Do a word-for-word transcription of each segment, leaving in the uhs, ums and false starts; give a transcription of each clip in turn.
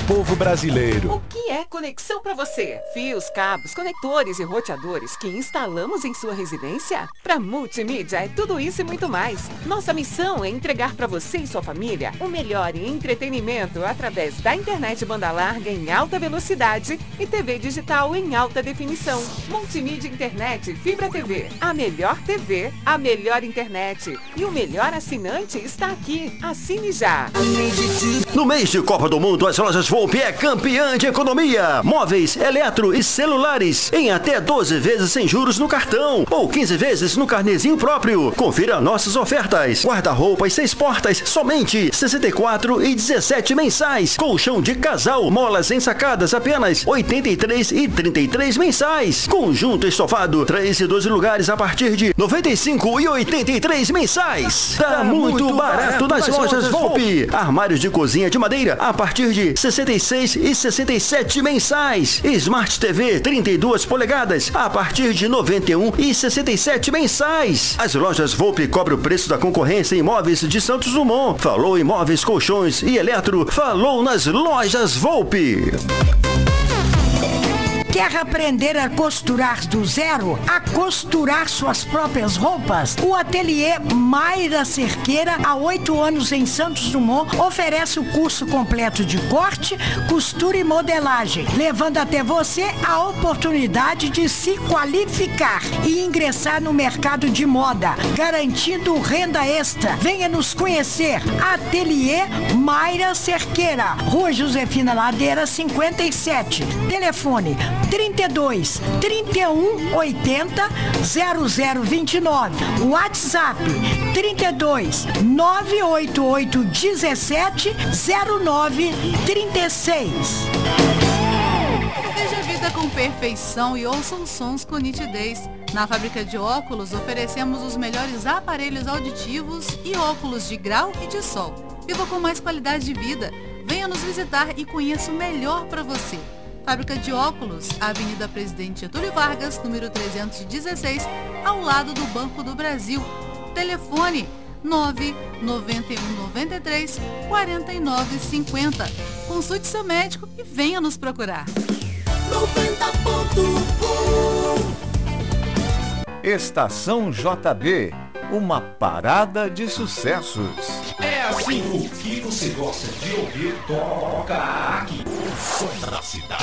povo brasileiro. O que é conexão para você? Fios, cabos, conectores e roteadores que instalamos em sua residência? Para Multimídia é tudo isso e muito mais. Nossa missão é entregar para você e sua família o melhor em entretenimento através da internet banda larga em alta velocidade e T V digital em alta definição. Multimídia Internet Fibra T V. A melhor T V, a melhor internet e o melhor assinante está aqui. Assine já. No mês de Copa do Mundo, as lojas Volpe é campeã de economia. Móveis, eletro e celulares em até doze vezes sem juros no cartão ou quinze vezes no carnezinho próprio. Confira nossas ofertas. Guarda-roupas seis portas, somente sessenta e quatro e dezessete mensais. Colchão de casal, molas ensacadas, apenas oitenta e três e trinta e três mensais. Conjunto estofado, três e doze lugares a partir de noventa e cinco e oitenta e três mensais. Tá muito barato nas lojas Volpe. Armários de cozinha de madeira a partir de sessenta e seis e sessenta e sete mensais. Smart T V trinta e duas polegadas a partir de noventa e um e sessenta e sete mensais. As lojas Volpe cobrem o preço da concorrência em imóveis de Santos Dumont. Falou imóveis, colchões e eletro. Falou nas lojas Volpe. Quer aprender a costurar do zero? A costurar suas próprias roupas? O ateliê Mayra Cerqueira, há oito anos em Santos Dumont, oferece o curso completo de corte, costura e modelagem, levando até você a oportunidade de se qualificar e ingressar no mercado de moda, garantindo renda extra. Venha nos conhecer. Ateliê Mayra Cerqueira, Rua Josefina Ladeira, cinquenta e sete. Telefone trinta e dois, trinta e um, oitenta, zero zero vinte e nove. WhatsApp trinta e dois, nove oito oito, dezessete, zero nove, trinta e seis. Veja a vida com perfeição e ouça os sons com nitidez. Na Fábrica de Óculos oferecemos os melhores aparelhos auditivos e óculos de grau e de sol. Viva com mais qualidade de vida. Venha nos visitar e conheça o melhor para você. Fábrica de Óculos, Avenida Presidente Getúlio Vargas, número trezentos e dezesseis, ao lado do Banco do Brasil. Telefone nove nove um nove três, quatro nove cinco zero. Consulte seu médico e venha nos procurar. noventa ponto um Estação J B, uma parada de sucessos. É assim, o que você gosta de ouvir, toca aqui. O som da cidade.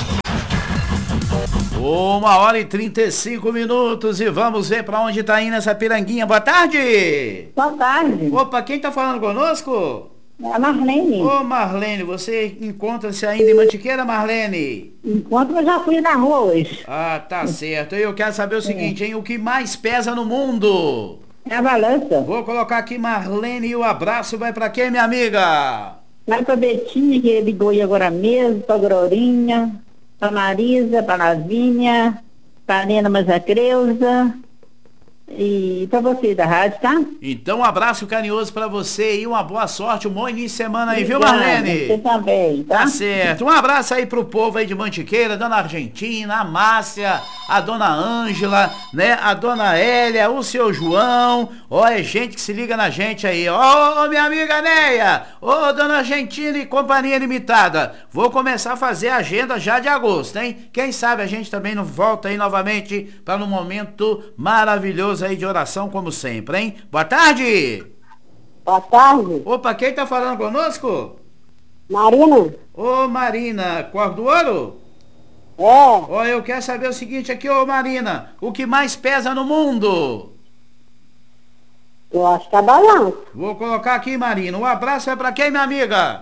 Uma hora e trinta e cinco minutos e vamos ver pra onde tá indo essa piranguinha. Boa tarde! Boa tarde. Opa, quem tá falando conosco? É a Marlene. Ô Marlene, você encontra-se ainda em Mantiqueira, Marlene? Enquanto eu já fui na rua hoje. Ah, tá certo. Eu quero saber o seguinte, hein? O que mais pesa no mundo? É a balança. Vou colocar aqui Marlene e o abraço vai pra quem, minha amiga? Vai pra Betinha, que ligou aí agora mesmo, pra Glorinha, pra Marisa, pra Lavínia, pra Nena Mazacreuza e pra você da rádio, tá? Então um abraço carinhoso pra você e uma boa sorte, um bom início de semana aí, Obrigada, viu, Marlene? você também, tá? Tá certo. Um abraço aí pro povo aí de Mantiqueira, Dona Argentina, a Márcia, a Dona Ângela, né? A Dona Hélia, o seu João. Ó, é gente que se liga na gente aí. Ó, oh, minha amiga Neia. Ô, oh, Dona Argentina e Companhia Limitada. Vou começar a fazer a agenda já de agosto, hein? Quem sabe a gente também não volta aí novamente para um momento maravilhoso aí de oração, como sempre, hein? Boa tarde! Boa tarde. Opa, quem tá falando conosco? Marina. Ô, Marina, Cor do Ouro? É. Ó, eu quero saber o seguinte aqui, ô Marina, o que mais pesa no mundo? Eu acho que é a balança. Vou colocar aqui, Marina. Um abraço é pra quem, minha amiga?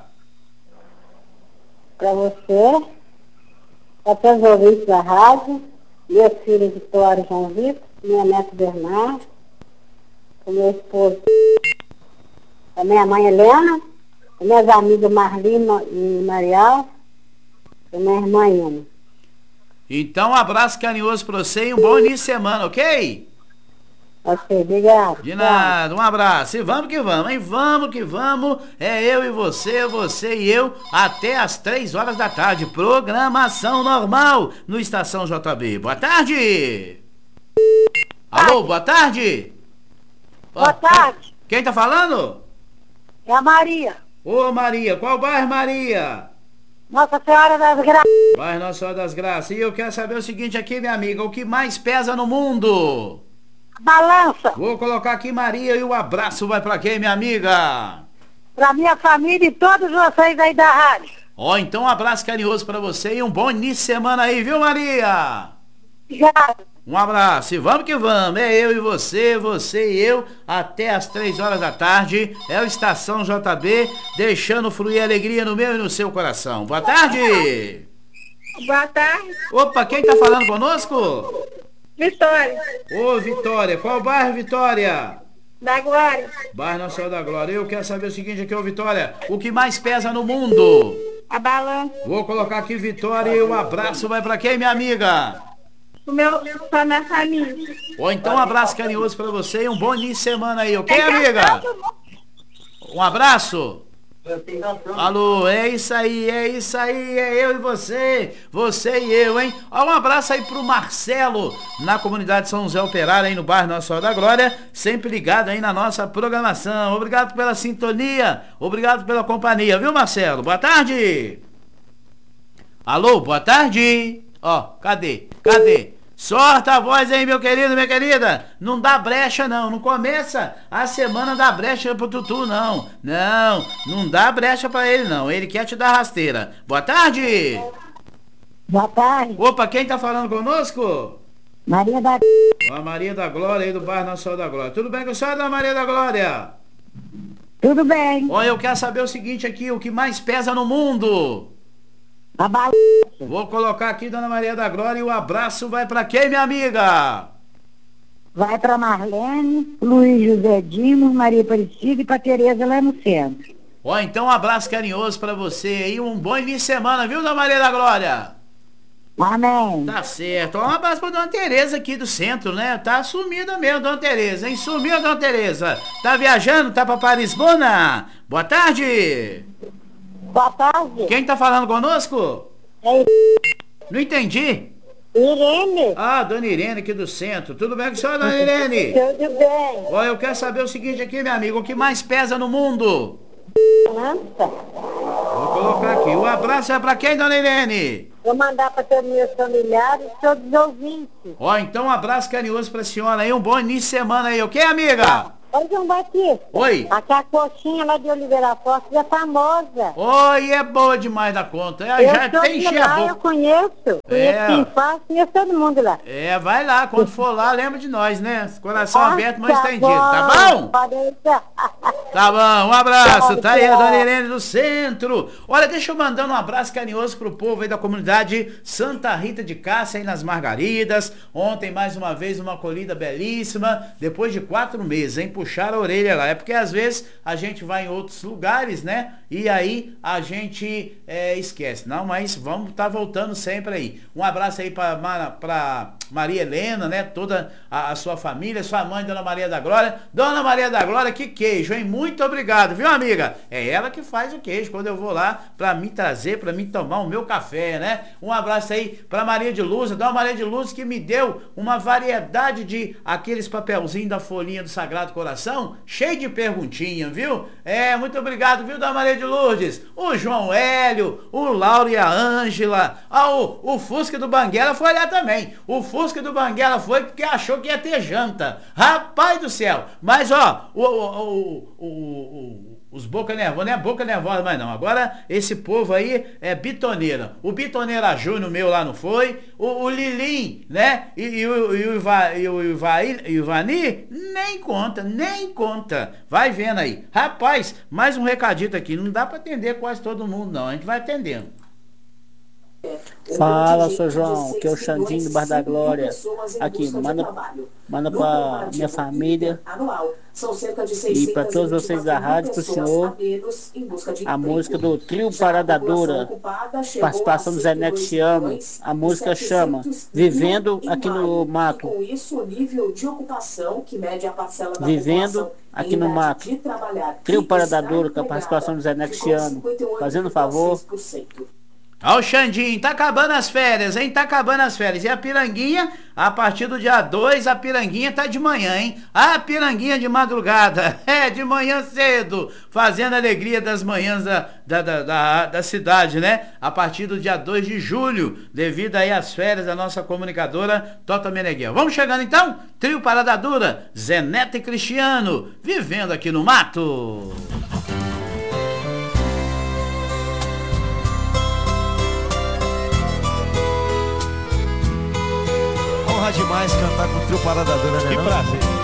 Pra você, pra os ouvintes da rádio, meus filhos Vitória e João Vitor, minha neta Bernardo, o meu esposo, a minha mãe Helena, as minhas amigas Marlina e Marial, e minha irmã Ana. Então, um abraço carinhoso pra você e um bom início de semana, ok? Ok, obrigado. De nada, um abraço. E vamos que vamos, hein? Vamos que vamos. É eu e você, você e eu, até as três horas da tarde. Programação normal no Estação J B. Boa tarde! Alô, boa tarde! Boa tarde. Quem tá falando? É a Maria. Ô Maria, qual bairro, Maria? Nossa Senhora das Graças. Vai, Nossa Senhora das Graças. E eu quero saber o seguinte aqui, minha amiga, o que mais pesa no mundo? Balança. Vou colocar aqui Maria e o abraço vai pra quem, minha amiga? Pra minha família e todos vocês aí da rádio. Ó, oh, então um abraço carinhoso pra você e um bom início de semana aí, viu, Maria? Já. Um abraço e vamos que vamos, é eu e você, você e eu, até as três horas da tarde, é o Estação J B, deixando fluir alegria no meu e no seu coração. Boa tarde! Boa tarde. Opa, quem tá falando conosco? Vitória. Ô, Vitória, qual bairro, Vitória? Da Glória. Bairro Nossa Senhora da Glória. Eu quero saber o seguinte aqui, ô Vitória, o que mais pesa no mundo? A balança. Vou colocar aqui Vitória e o abraço vai pra quem, minha amiga? O meu, só minha família. Ou então um abraço carinhoso pra você e um bom início de semana aí, ok, amiga? Um abraço. Alô, é isso aí, é isso aí, é eu e você, você e eu, hein? Ó, um abraço aí pro Marcelo, na comunidade São José Operário, aí no bairro Nossa Senhora da Glória, sempre ligado aí na nossa programação. Obrigado pela sintonia, obrigado pela companhia, viu, Marcelo? Boa tarde. Alô, boa tarde. Ó, cadê? Cadê? Sorta a voz aí, meu querido, minha querida. Não dá brecha, não. Não começa a semana da brecha pro Tutu, não. Não, não dá brecha pra ele, não. Ele quer te dar rasteira. Boa tarde. Boa tarde. Opa, quem tá falando conosco? Maria da... A Maria da Glória aí do bairro Nossa Senhora da Glória. Tudo bem com a senhora, dona Maria da Glória? Tudo bem. Olha, eu quero saber o seguinte aqui, o que mais pesa no mundo? A balança. Vou colocar aqui, dona Maria da Glória, e o abraço vai pra quem, minha amiga? Vai pra Marlene, Luiz José Dimos, Maria Aparecida e pra Tereza lá no centro. Ó, então um abraço carinhoso pra você aí, um bom início de semana, viu, dona Maria da Glória? Amém. Tá certo. Ó, um abraço pra dona Tereza aqui do centro, né? Tá sumida mesmo, dona Tereza, hein? Sumiu, dona Tereza. Tá viajando? Tá pra Paris-Bona? Boa tarde. Boa tarde. Quem tá falando conosco? É Não entendi. Irene. Ah, dona Irene aqui do centro. Tudo bem com a senhora, dona Irene? Tudo bem. Ó, eu quero saber o seguinte aqui, meu amigo. O que mais pesa no mundo? Nossa. Vou colocar aqui. O abraço é pra quem, dona Irene? Vou mandar para todos meus familiares e todos os ouvintes. Ó, então um abraço carinhoso pra senhora aí. Um bom início de semana aí, ok, amiga? Oi, João Batista. Oi. Aqui a coxinha lá de Oliveira Costa é famosa. Oi, é boa demais da conta. É, Eu já sou tem de encher a lá, boca. eu conheço. Conheço É. quem faz, conheço todo mundo lá. É, vai lá. Quando for lá, lembra de nós, né? Coração Ah, aberto, mão tá estendido. Tá bom? Pode deixar. Tá bom, um abraço, Tchau, tá aí a tchau. dona Irene do centro. Olha, deixa eu mandar um abraço carinhoso pro povo aí da comunidade Santa Rita de Cássia aí nas Margaridas. Ontem, mais uma vez, uma acolhida belíssima, depois de quatro meses, hein? Puxaram a orelha lá. É porque às vezes a gente vai em outros lugares, né? E aí a gente é, esquece. Não, mas vamos tá voltando sempre aí. Um abraço aí pra, pra Maria Helena, né? Toda a, a sua família, sua mãe, Dona Maria da Glória. Dona Maria da Glória, que queijo, hein? Muito obrigado, viu, amiga? É ela que faz o queijo quando eu vou lá pra me trazer, pra mim tomar o meu café, né? Um abraço aí pra Maria de Luz, Dona Maria de Luz, que me deu uma variedade de aqueles papelzinhos da folhinha do Sagrado Coração, cheio de perguntinha, viu? É, muito obrigado, viu, Dona Maria de Lourdes? O João Hélio, o Lauro e a Ângela, ah, o, o Fusca do Banguela foi lá também. O Fusca do Banguela foi porque achou que ia ter janta. Rapaz do céu! Mas, ó, o, o, o, o, o os boca nervosa, não é boca nervosa mais não. Agora, esse povo aí é bitoneira. O Bitoneira Júnior meu lá não foi. O, o Lilim, né? E, e, o, e, o, Iva, e o Iva, Ivani, nem conta, nem conta. Vai vendo aí. Rapaz, mais um recadito aqui. Não dá pra atender quase todo mundo, não. A gente vai atendendo. Fala, seu João, que é o Xandinho do Bar da Glória. Aqui, manda, manda pra minha família e pra todos vocês da rádio, pro senhor, a música do Trio Parada Dura, participação do Zé Neto Te Amo. A música chama Vivendo Aqui no Mato. Vivendo Aqui no Mato. Trio Parada Dura, com a participação do Zé Neto Te Amo. Fazendo um favor. Ó o Xandinho, tá acabando as férias, hein? Tá acabando as férias. E a Piranguinha, a partir do dia dois, a Piranguinha tá de manhã, hein? A Piranguinha de madrugada, é, de manhã cedo, fazendo a alegria das manhãs da, da, da, da, da cidade, né? A partir do dia dois de julho, devido aí às férias da nossa comunicadora Tota Meneghel. Vamos chegando então? Trio Parada Dura, Zé Neto e Cristiano, vivendo aqui no mato. Honra demais cantar com o Trio Parada Dura, né? Que não? prazer.